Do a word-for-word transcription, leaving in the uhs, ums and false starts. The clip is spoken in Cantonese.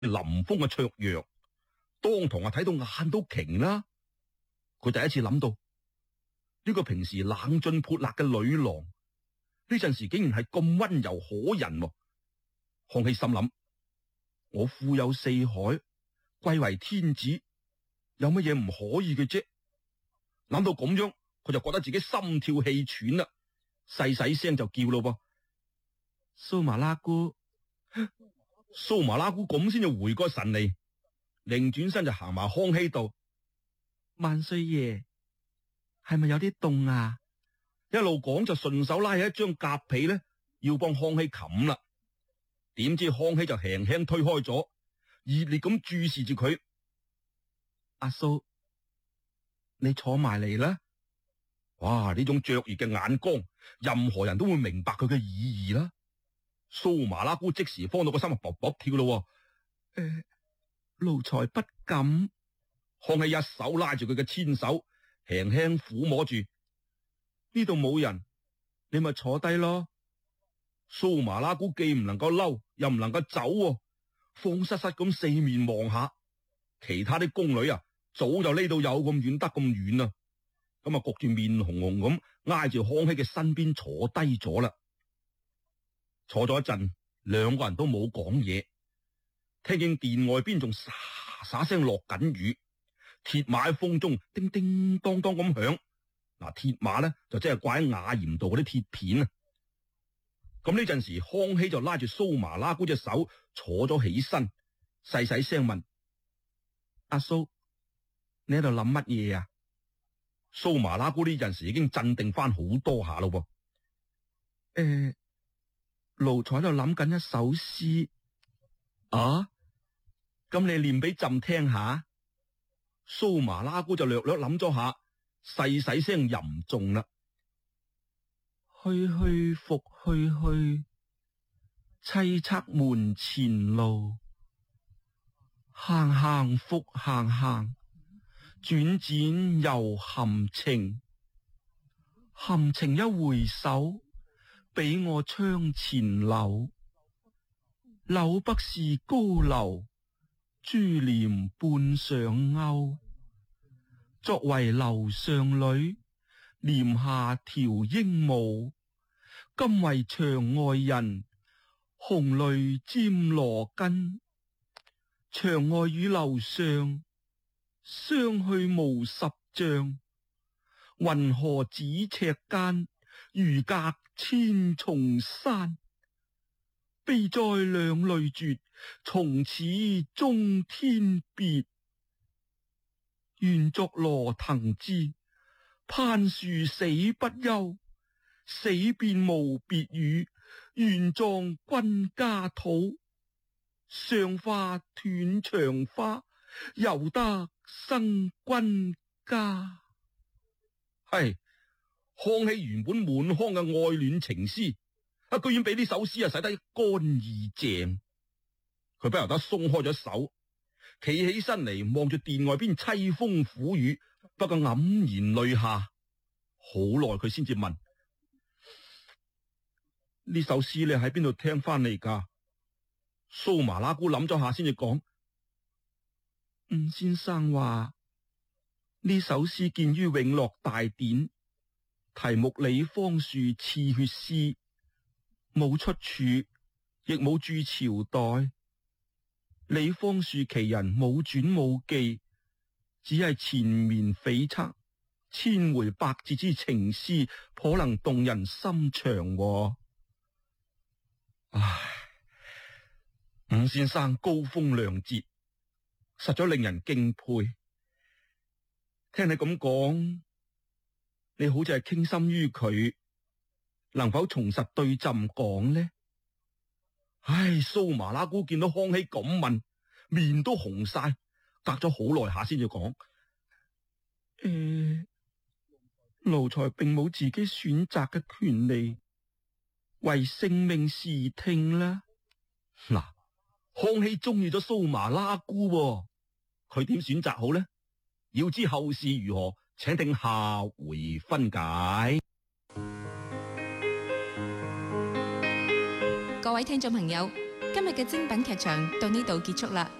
林峰嘅綽約，當堂啊睇到眼都瓊啦。佢第一次諗到呢個平時冷峻潑辣嘅女郎，呢陣時竟然係咁溫柔可人喎。康熙心諗：我富有四海，貴為天子，有乜嘢唔可以嘅啫？諗到咁樣，佢就覺得自己心跳氣喘啦，細細聲就叫咯噃：蘇麻拉姑，蘇麻拉姑咁先至回過神嚟，擰轉身就行埋康熙度。萬歲爺，係咪有啲凍啊？一路講就順手拉起一張夾被咧，要幫康熙冚啦。點知康熙就輕輕推開咗，熱烈咁注視住佢。阿蘇，你坐埋嚟啦。哇！呢種灼熱嘅眼光，任何人都會明白佢嘅意義啦。蘇麻拉姑即時慌到個心啊卜卜跳咯。誒、呃，奴才不敢。康熙一手拉住佢嘅纖手，輕輕撫摸住。呢度冇人，你咪坐低咯。蘇麻拉姑既唔能夠嬲，又唔能夠走，慌失失咁四面望下。其他啲宮女啊，早就匿到有咁遠得咁遠啦。咁啊，焗住面紅紅咁挨住康熙嘅身邊坐低咗啦。坐咗一陣，兩個人都冇講嘢。聽見殿外邊仲沙沙聲落緊雨，鐵馬喺風中叮叮當當咁響。嗱，鐵馬咧就即係掛喺瓦檐度嗰啲鐵片啊。咁呢陣時，康熙就拉住蘇麻拉姑隻手坐咗起身，細細聲問：阿蘇，你喺度諗乜嘢啊？蘇麻拉姑呢陣時已經鎮定翻好多下咯。誒，奴才喺度諗緊一首詩。啊？咁你念俾朕聽下。蘇麻拉姑就略略諗咗下，細細聲吟誦啦。去去復去去，凄惻門前路。行行復行行，轉轉又含情。含情一回首，比我窗前柳。柳不是高樓，珠簾半上鈎。作為樓上女，簾下調鸚鵡。今為牆外人，紅淚沾羅巾。牆外與樓上，相去無十丈。雲河咫尺間，如隔千重山。悲哉兩淚絕，從此終天別。願作羅騰之，攀樹死不休。死便無別語，願葬君家土。上花斷腸花，猶得生君家。係康熙原本滿腔嘅愛戀情詩，啊，居然俾呢首詩啊洗得一乾二淨。佢不由得鬆開咗手，企起身嚟望住殿外邊淒風苦雨，不過黯然淚下。好耐佢先至問：呢首詩你喺邊度聽翻嚟噶？蘇麻拉姑諗咗下先至講：伍先生話呢首詩見於永樂大典，題目李方樹刺血詩，冇出處，亦冇注朝代。李方樹其人冇傳冇記，只係纏綿悱惻，千回百折之情詩，頗能動人心腸。唉，伍先生高風亮節，實在令人敬佩。聽你咁講，你好似係傾心於佢，能否從實對朕講呢？唉，蘇麻拉姑見到康熙咁問，面都紅晒，隔咗好耐下先至講：誒，奴才並冇自己選擇嘅權利，唯性命時聽啦。嗱，康熙中意咗蘇麻拉姑，佢點選擇好呢？要知後事如何，請聽下回分解。 各位聽眾朋友， 今日嘅精品劇場到呢度結束啦。